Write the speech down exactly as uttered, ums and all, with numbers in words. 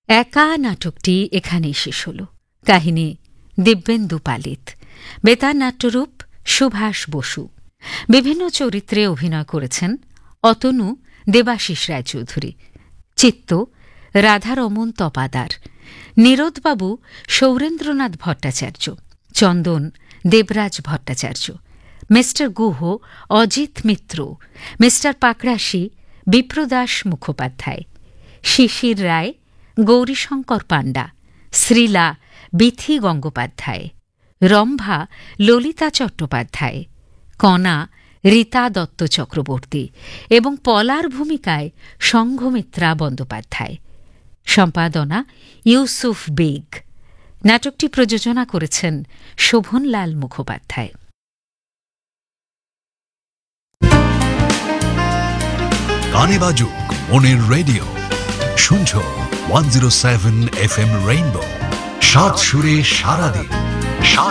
একা নাটকটি এখানেই শেষ হল। কাহিনী দিব্যেন্দু পালিত, বেতার নাট্যরূপ সুভাষ বসু। বিভিন্ন চরিত্রে অভিনয় করেছেন অতনু দেবাশিস রায়চৌধুরী, চিত্ত রাধারমণ তপাদার, নীরোদবাবু সৌরেন্দ্রনাথ ভট্টাচার্য, চন্দন দেবরাজ ভট্টাচার্য, মিস্টার গুহ অজিত মিত্র, মিস্টার পাকড়াশি বিপ্রদাস মুখোপাধ্যায়, শিশির রায় গৌরীশঙ্কর পাণ্ডা, শ্রীলা বিথি গঙ্গোপাধ্যায়, রম্ভা ললিতা চট্টোপাধ্যায়, কণা রীতা দত্ত চক্রবর্তী এবং পলার ভূমিকায় সংঘমিত্রা বন্দ্যোপাধ্যায়। সম্পাদনা ইউসুফ বেগ। নাটকটি প্রযোজনা করেছেন শোভনলাল মুখোপাধ্যায়। গানে বাজুক মনের রেডিও, শুনছ one zero seven F M rainbow, সাত সুরে সারাদিন।